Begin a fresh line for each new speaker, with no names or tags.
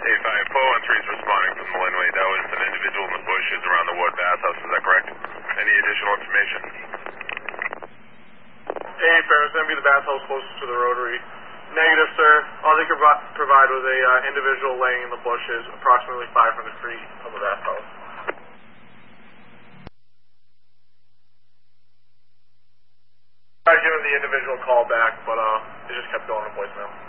A5, 413 is responding from the Linway. That was an individual in the bushes around the Ward bathhouse, is that correct? Any additional information?
Hey, Ferris, going to be the bathhouse closest to the rotary. Negative, sir. All they could provide was a individual laying in the bushes, approximately 500 feet from the bathhouse. I tried giving the individual call back, but it just kept going to voicemail.